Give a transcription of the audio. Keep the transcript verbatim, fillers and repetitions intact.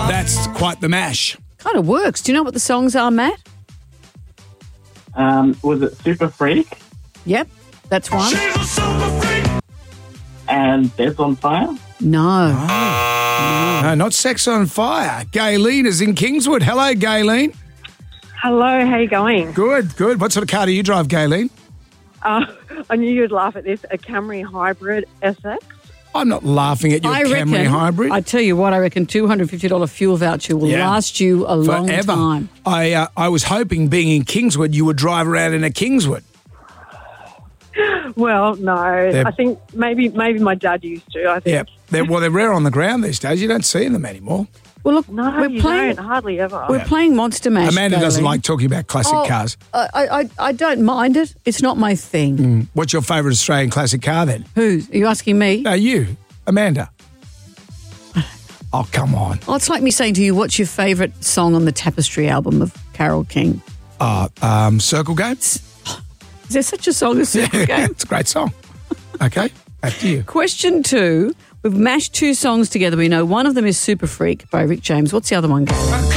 That's quite the mash. Kind of works. Do you know what the songs are, Matt? Um, was it Super Freak Yep, that's one. and Death on Fire? No. No, not Sex on Fire. Gayleen is in Kingswood. Hello, Gayleen. Hello, how you going? Good, good. What sort of car do you drive, Gayleen? Uh, I knew you'd laugh at this. A Camry Hybrid S X. I'm not laughing at your I Camry reckon, Hybrid. I tell you what, I reckon two hundred fifty dollars fuel voucher will Yeah. last you a long Forever. time. I uh, I was hoping, being in Kingswood, you would drive around in a Kingswood. Well, no. They're- I think maybe maybe my dad used to. I think. Yeah, they're, well, they're rare on the ground these days. You don't see them anymore. Well, look, No, we're you playing. don't. Hardly ever. We're playing Monster Mash. Amanda doesn't Gayleen. like talking about classic Oh, cars. I, I, I don't mind it. It's not my thing. What's your favourite Australian classic car then? Who's? Are you asking me? No, you, Amanda. Oh, come on. Oh, it's like me saying to you, what's your favourite song on the Tapestry album of Carole King? Oh, um, Circle Game? Is there such a song as Circle Game? It's a great song. Okay, back to you. Question two. We've mashed two songs together. We know one of them is Super Freak by Rick James. What's the other one, Gary?